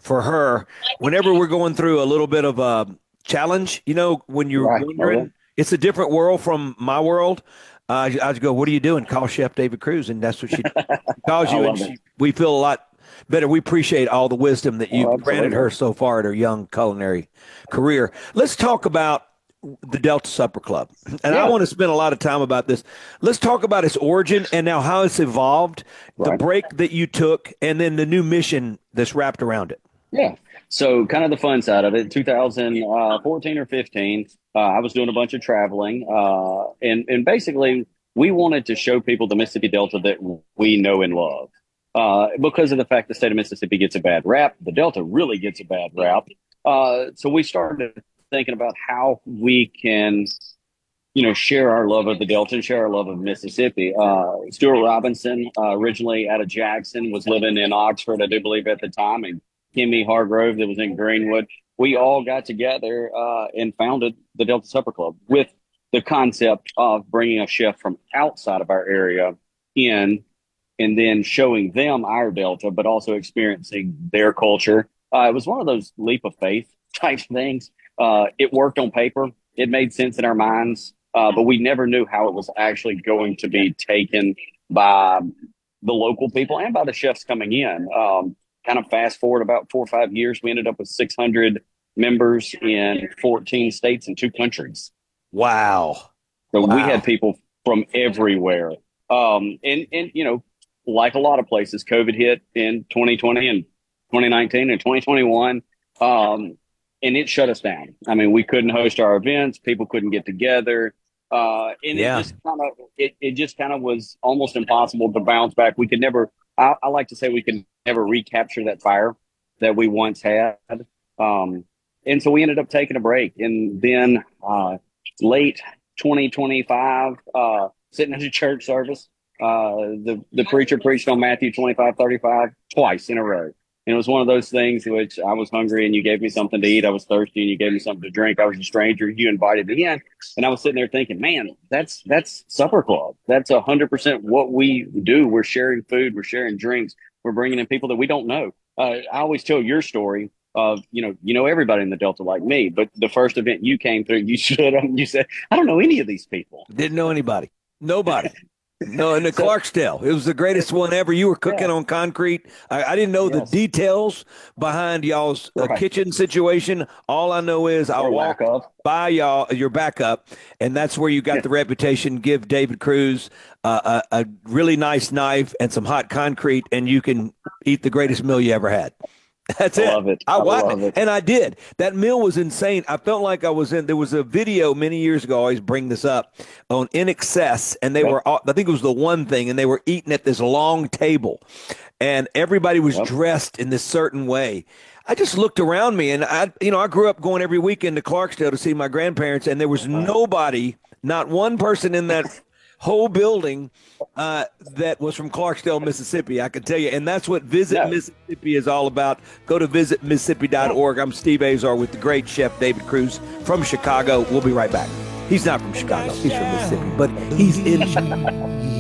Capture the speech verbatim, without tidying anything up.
for her. Whenever we're going through a little bit of a challenge, you know, when you're Right. Oh, yeah. wondering, it's a different world from my world. Uh, I I just go, "What are you doing?" Call Chef David Cruz, and that's what she calls I you. And love it. she, we feel a lot better. We appreciate all the wisdom that Oh, you've granted absolutely. her so far in her young culinary career. Let's talk about the Delta Supper Club. And I Yeah. want to spend a lot of time about this. Let's talk about its origin and now how it's evolved, the Right. break that you took, and then the new mission that's wrapped around it. Yeah. So, kind of the fun side of it, two thousand fourteen or fifteen, uh, I was doing a bunch of traveling. Uh, and, and basically, we wanted to show people the Mississippi Delta that we know and love. Uh, because of the fact the state of Mississippi gets a bad rap, the Delta really gets a bad rap. Uh, so, we started thinking about how we can, you know, share our love of the Delta and share our love of Mississippi. Uh, Stuart Robinson, uh, originally out of Jackson, was living in Oxford, I do believe, at the time, and Kimmy Hargrove, that was in Greenwood. We all got together uh, and founded the Delta Supper Club with the concept of bringing a chef from outside of our area in and then showing them our Delta, but also experiencing their culture. Uh, it was one of those leap of faith type things. Uh, it worked on paper. It made sense in our minds, uh, but we never knew how it was actually going to be taken by the local people and by the chefs coming in. Um, kind of fast forward about four or five years, we ended up with six hundred members in fourteen states and two countries. Wow. So we had Wow. people from everywhere. Um, and, and, you know, like a lot of places, COVID hit in twenty twenty and twenty nineteen and twenty twenty-one. Um, and it shut us down. I mean, we couldn't host our events. People couldn't get together. Uh, and it Yeah. just kind of, it, it just kind of was almost impossible to bounce back. We could never, I, I like to say we could never recapture that fire that we once had. Um, and so we ended up taking a break. And then, uh, late twenty twenty-five, uh, sitting at a church service. Uh, the, the preacher preached on Matthew twenty-five thirty-five twice in a row. And it was one of those things which I was hungry and you gave me something to eat. I was thirsty and you gave me something to drink. I was a stranger. You invited me in. And I was sitting there thinking, man, that's, that's supper club. That's a hundred percent what we do. We're sharing food. We're sharing drinks. We're bringing in people that we don't know. Uh, I always tell your story of, you know, you know, everybody in the Delta like me, but the first event you came through, you stood up and you said, I don't know any of these people. Didn't know anybody. Nobody. No, in the So, Clarksdale. It was the greatest one ever. You were cooking yeah, on concrete. I, I didn't know the yes, details behind y'all's uh, right. kitchen situation. All I know is I Or lack walked of. by y'all, your backup, and that's where you got Yeah, the reputation. Give David Cruz uh, a, a really nice knife and some hot concrete, and you can eat the greatest meal you ever had. That's I it. love it. I I wa- love it. and I did. That meal was insane. I felt like I was in. There was a video many years ago. I always bring this up on In Excess, and they Yep, were. all- I think it was the one thing, and they were eating at this long table, and everybody was yep, dressed in this certain way. I just looked around me, and I, you know, I grew up going every weekend to Clarksdale to see my grandparents, and there was right. nobody, not one person in that whole building uh, that was from Clarksdale, Mississippi. I can tell you. And that's what Visit No, Mississippi is all about. Go to visit mississippi dot yeah. org. I'm Steve Azar with the great chef David Cruz from Chicago. We'll be right back. He's not from Chicago, he's from Mississippi, but he's in Chicago.